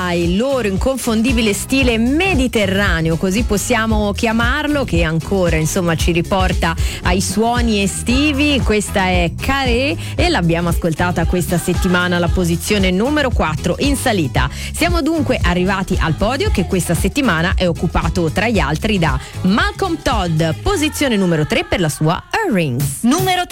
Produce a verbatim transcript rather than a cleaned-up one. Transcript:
il loro inconfondibile stile mediterraneo, così possiamo chiamarlo, che ancora insomma ci riporta ai suoni estivi. Questa è Carré e l'abbiamo ascoltata questa settimana alla posizione numero quattro in salita. Siamo dunque arrivati al podio, che questa settimana è occupato tra gli altri da Malcolm Todd, posizione numero tre per la sua Earrings. Numero